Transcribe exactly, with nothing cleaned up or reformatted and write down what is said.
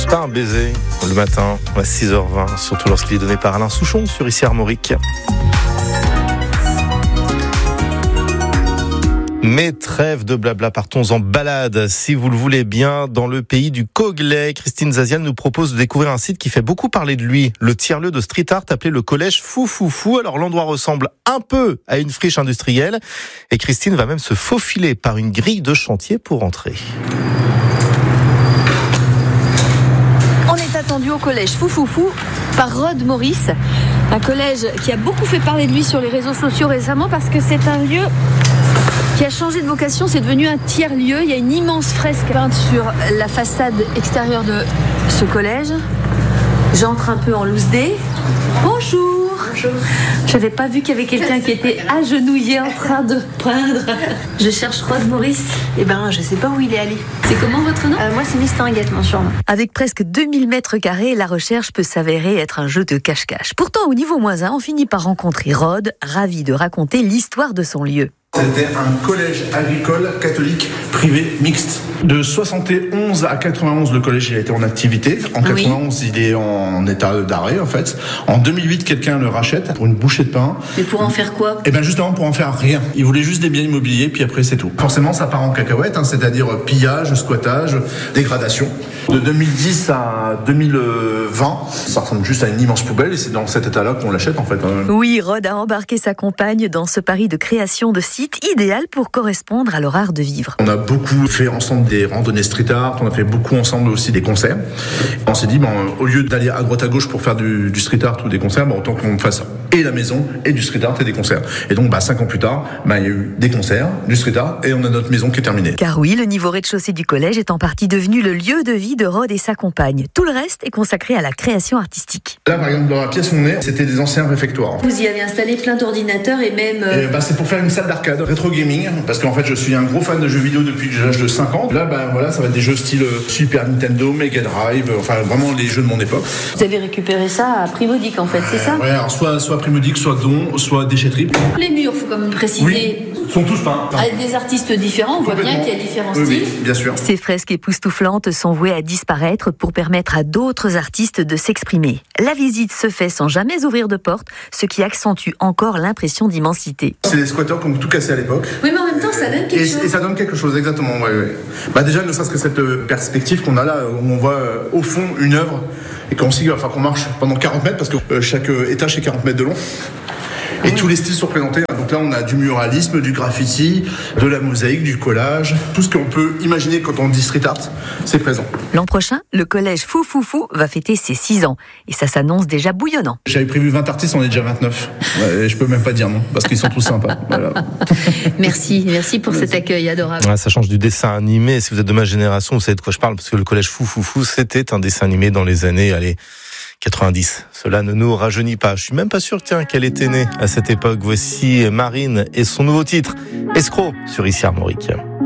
pas un baiser le matin à six heures vingt, surtout lorsqu'il est donné par Alain Souchon sur Ici Armorique. Mais trêve de blabla, partons en balade, si vous le voulez bien, dans le pays du Coglais. Christine Zazial nous propose de découvrir un site qui fait beaucoup parler de lui, le tiers-lieu de street art appelé le collège Foufoufou. Alors l'endroit ressemble un peu à une friche industrielle et Christine va même se faufiler par une grille de chantier pour entrer. On est attendu au collège Foufoufou par Rod Maurice, un collège qui a beaucoup fait parler de lui sur les réseaux sociaux récemment parce que c'est un lieu qui a changé de vocation, c'est devenu un tiers-lieu. Il y a une immense fresque peinte sur la façade extérieure de ce collège. J'entre un peu en loose day. Bonjour. Bonjour. Je n'avais pas vu qu'il y avait quelqu'un qui était agenouillé en train de peindre. Je cherche Rod Maurice. Eh ben, je sais pas où il est allé. C'est comment votre nom ? euh, Moi, c'est Miss Tinguette, mon surnom. Avec presque deux mille mètres carrés, la recherche peut s'avérer être un jeu de cache-cache. Pourtant, au niveau moins un, on finit par rencontrer Rod, ravi de raconter l'histoire de son lieu. C'était un collège agricole catholique privé mixte. De soixante et onze à quatre-vingt-onze, le collège il a été en activité. En quatre-vingt-onze, oui. Il est en état d'arrêt en fait. En deux mille huit, quelqu'un le rachète pour une bouchée de pain. Mais pour en faire quoi ? Eh bien justement pour en faire rien. Il voulait juste des biens immobiliers, puis après c'est tout. Forcément, ça part en cacahuète, hein, c'est-à-dire pillage, squattage, dégradation. De deux mille dix à deux mille vingt, ça ressemble juste à une immense poubelle et c'est dans cet état-là qu'on l'achète en fait. Oui, Rod a embarqué sa compagne dans ce pari de création de sites idéal pour correspondre à leur art de vivre. On a beaucoup fait ensemble des randonnées street art, on a fait beaucoup ensemble aussi des concerts. On s'est dit, bon, au lieu d'aller à droite à gauche pour faire du, du street art ou des concerts, bon, autant qu'on fasse et la maison, et du street art et des concerts. Et donc, bah, cinq ans plus tard, bah, il y a eu des concerts, du street art, et on a notre maison qui est terminée. Car oui, le niveau rez-de-chaussée du collège est en partie devenu le lieu de vie de Rod et sa compagne. Tout le reste est consacré à la création artistique. Là, par exemple, dans la pièce où on est, c'était des anciens réfectoires. Vous y avez installé plein d'ordinateurs et même... Euh... Et bah, c'est pour faire une salle d'arcade, rétro gaming, parce qu'en fait, je suis un gros fan de jeux vidéo depuis l'âge de cinq ans. Là, bah, voilà, ça va être des jeux style Super Nintendo, Mega Drive, enfin, vraiment les jeux de mon époque. Vous avez récupéré ça à prix modique, en fait, c'est ça ? Ouais, alors soit, soit prix modique, soit don, soit déchetterie. Les murs, faut quand même préciser. Oui, sont tous peints. Avec des artistes différents, on voit bien qu'il y a différents oui, styles. Oui, bien sûr. Ces fresques époustouflantes sont vouées à disparaître pour permettre à d'autres artistes de s'exprimer. La visite se fait sans jamais ouvrir de porte, ce qui accentue encore l'impression d'immensité. C'est les squatteurs qui ont tout cassé à l'époque. Oui, mais en même temps, ça donne quelque et, chose. Et ça donne quelque chose, exactement. Ouais, ouais. Bah déjà, ne serait-ce que cette perspective qu'on a là, où on voit euh, au fond une œuvre, et qu'on enfin, qu'on marche pendant quarante mètres, parce que euh, chaque euh, étage est quarante mètres de long. Et tous les styles sont représentés. Donc là, on a du muralisme, du graffiti, de la mosaïque, du collage. Tout ce qu'on peut imaginer quand on dit street art, c'est présent. L'an prochain, le collège Foufoufou va fêter ses six ans. Et ça s'annonce déjà bouillonnant. J'avais prévu vingt artistes, on est déjà vingt-neuf. Ouais, je peux même pas dire non, parce qu'ils sont tous sympas. Voilà. Merci, merci pour merci. Cet accueil adorable. Ouais, ça change du dessin animé. Si vous êtes de ma génération, vous savez de quoi je parle, parce que le collège Foufoufou, c'était un dessin animé dans les années, allez, quatre-vingt-dix. Cela ne nous rajeunit pas. Je suis même pas sûr, tiens, qu'elle était née à cette époque. Voici Marine et son nouveau titre, Escroc, sur Ici Armorique.